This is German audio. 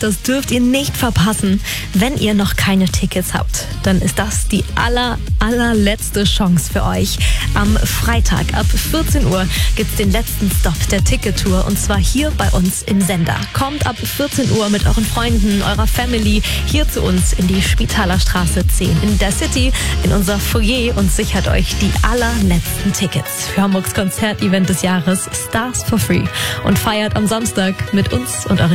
Das dürft ihr nicht verpassen. Wenn ihr noch keine Tickets habt, dann ist das die allerletzte Chance für euch. Am Freitag ab 14 Uhr gibt's den letzten Stop der Tickettour und zwar hier bei uns im Sender. Kommt ab 14 Uhr mit euren Freunden, eurer Family hier zu uns in die Spitaler Straße 10 in der City, in unser Foyer und sichert euch die allerletzten Tickets für Hamburgs Konzertevent des Jahres Stars for Free und feiert am Samstag mit uns und euren